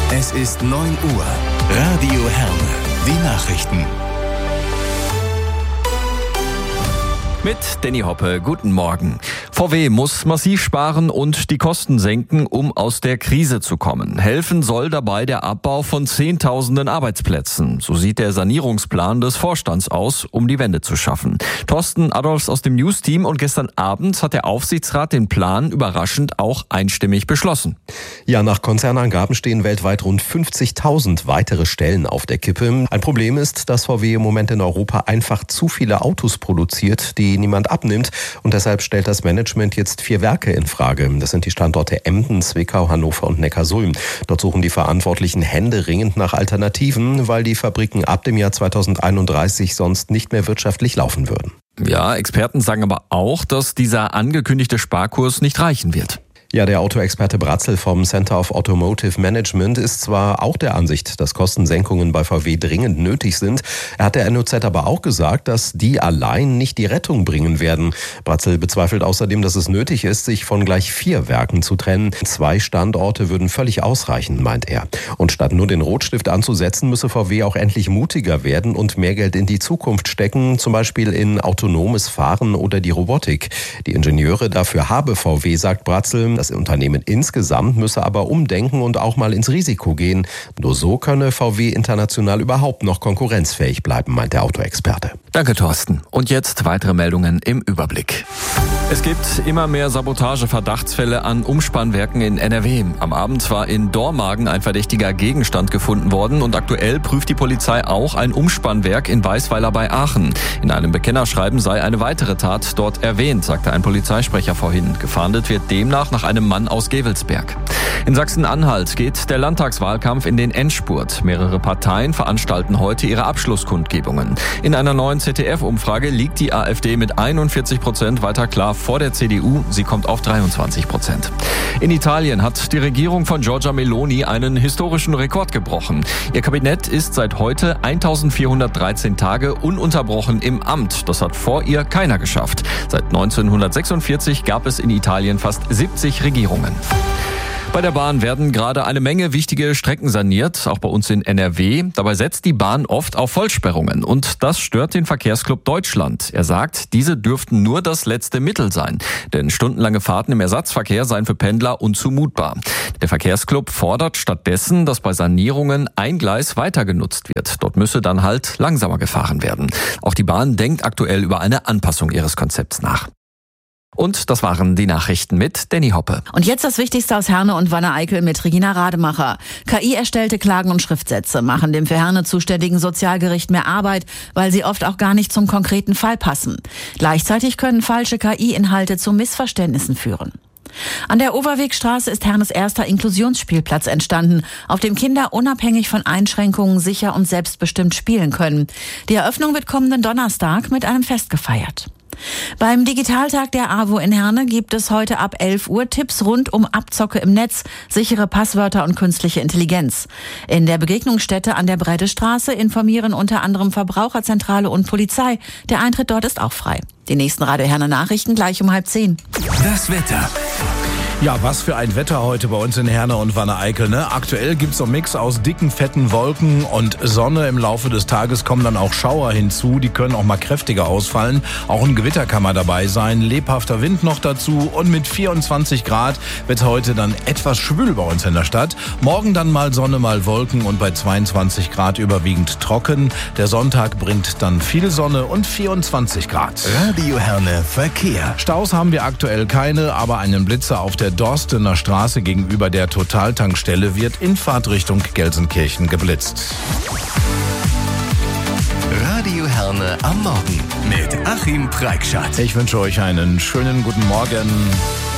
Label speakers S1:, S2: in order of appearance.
S1: Es ist 9 Uhr. Radio Herne. Die Nachrichten.
S2: Mit Danny Hoppe, guten Morgen. VW muss massiv sparen und die Kosten senken, um aus der Krise zu kommen. Helfen soll dabei der Abbau von Zehntausenden Arbeitsplätzen. So sieht der Sanierungsplan des Vorstands aus, um die Wende zu schaffen. Thorsten Adolfs aus dem News-Team, und gestern Abend hat der Aufsichtsrat den Plan überraschend auch einstimmig beschlossen.
S3: Ja, nach Konzernangaben stehen weltweit rund 50.000 weitere Stellen auf der Kippe. Ein Problem ist, dass VW im Moment in Europa einfach zu viele Autos produziert, die niemand abnimmt, und deshalb stellt das Management jetzt 4 Werke in Frage. Das sind die Standorte Emden, Zwickau, Hannover und Neckarsulm. Dort suchen die Verantwortlichen händeringend nach Alternativen, weil die Fabriken ab dem Jahr 2031 sonst nicht mehr wirtschaftlich laufen würden.
S2: Ja, Experten sagen aber auch, dass dieser angekündigte Sparkurs nicht reichen wird.
S3: Ja, der Autoexperte Bratzel vom Center of Automotive Management ist zwar auch der Ansicht, dass Kostensenkungen bei VW dringend nötig sind. Er hat der NOZ aber auch gesagt, dass die allein nicht die Rettung bringen werden. Bratzel bezweifelt außerdem, dass es nötig ist, sich von gleich 4 Werken zu trennen. 2 Standorte würden völlig ausreichen, meint er. Und statt nur den Rotstift anzusetzen, müsse VW auch endlich mutiger werden und mehr Geld in die Zukunft stecken, zum Beispiel in autonomes Fahren oder die Robotik. Die Ingenieure dafür habe VW, sagt Bratzel. Das Unternehmen insgesamt müsse aber umdenken und auch mal ins Risiko gehen. Nur so könne VW international überhaupt noch konkurrenzfähig bleiben, meint der Autoexperte.
S2: Danke, Thorsten. Und jetzt weitere Meldungen im Überblick. Es gibt immer mehr Sabotageverdachtsfälle an Umspannwerken in NRW. Am Abend war in Dormagen ein verdächtiger Gegenstand gefunden worden, und aktuell prüft die Polizei auch ein Umspannwerk in Weißweiler bei Aachen. In einem Bekennerschreiben sei eine weitere Tat dort erwähnt, sagte ein Polizeisprecher vorhin. Gefahndet wird demnach nach einem Mann aus Gevelsberg. In Sachsen-Anhalt geht der Landtagswahlkampf in den Endspurt. Mehrere Parteien veranstalten heute ihre Abschlusskundgebungen. In einer neuen ZDF-Umfrage liegt die AfD mit 41% weiter klar vor der CDU. Sie kommt auf 23%. In Italien hat die Regierung von Giorgia Meloni einen historischen Rekord gebrochen. Ihr Kabinett ist seit heute 1413 Tage ununterbrochen im Amt. Das hat vor ihr keiner geschafft. Seit 1946 gab es in Italien fast 70 Regierungen. Bei der Bahn werden gerade eine Menge wichtige Strecken saniert, auch bei uns in NRW. Dabei setzt die Bahn oft auf Vollsperrungen, und das stört den Verkehrsclub Deutschland. Er sagt, diese dürften nur das letzte Mittel sein, denn stundenlange Fahrten im Ersatzverkehr seien für Pendler unzumutbar. Der Verkehrsclub fordert stattdessen, dass bei Sanierungen ein Gleis weiter genutzt wird. Dort müsse dann halt langsamer gefahren werden. Auch die Bahn denkt aktuell über eine Anpassung ihres Konzepts nach. Und das waren die Nachrichten mit Danny Hoppe.
S4: Und jetzt das Wichtigste aus Herne und Wanne-Eickel mit Regina Rademacher. KI-erstellte Klagen und Schriftsätze machen dem für Herne zuständigen Sozialgericht mehr Arbeit, weil sie oft auch gar nicht zum konkreten Fall passen. Gleichzeitig können falsche KI-Inhalte zu Missverständnissen führen. An der Overwegstraße ist Hernes erster Inklusionsspielplatz entstanden, auf dem Kinder unabhängig von Einschränkungen sicher und selbstbestimmt spielen können. Die Eröffnung wird kommenden Donnerstag mit einem Fest gefeiert. Beim Digitaltag der AWO in Herne gibt es heute ab 11 Uhr Tipps rund um Abzocke im Netz, sichere Passwörter und künstliche Intelligenz. In der Begegnungsstätte an der Breidestraße informieren unter anderem Verbraucherzentrale und Polizei. Der Eintritt dort ist auch frei. Die nächsten Radio Herne Nachrichten gleich um 9:30.
S1: Das Wetter.
S5: Ja, was für ein Wetter heute bei uns in Herne und Wanne-Eickel, ne? Aktuell gibt's so einen Mix aus dicken, fetten Wolken und Sonne. Im Laufe des Tages kommen dann auch Schauer hinzu. Die können auch mal kräftiger ausfallen. Auch ein Gewitter kann mal dabei sein. Lebhafter Wind noch dazu. Und mit 24 Grad wird's heute dann etwas schwül bei uns in der Stadt. Morgen dann mal Sonne, mal Wolken und bei 22 Grad überwiegend trocken. Der Sonntag bringt dann viel Sonne und 24 Grad.
S1: Radio Herne Verkehr.
S5: Staus haben wir aktuell keine, aber einen Blitzer auf der Dorstener Straße gegenüber der Totaltankstelle wird in Fahrtrichtung Gelsenkirchen geblitzt.
S1: Radio Herne am Morgen mit Achim Preikschat.
S5: Ich wünsche euch einen schönen guten Morgen.